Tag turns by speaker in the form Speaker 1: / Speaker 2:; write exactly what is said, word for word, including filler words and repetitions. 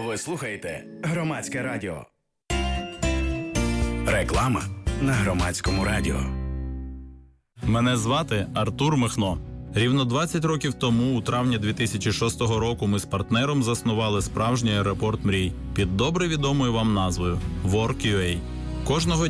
Speaker 1: Ви слухаєте Громадське радіо. Реклама на Громадському радіо.
Speaker 2: Мене звати Артур Михно. Рівно двадцять років тому, у травні дві тисячі шостого року, ми з партнером заснували справжній аеропорт мрій під добре відомою вам назвою WorkUA. Кожного